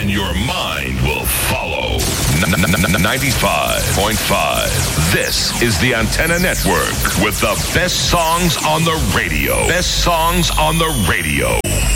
and your mind will follow. 95.5. This is the Antenna Network with the best songs on the radio. Best songs on the radio.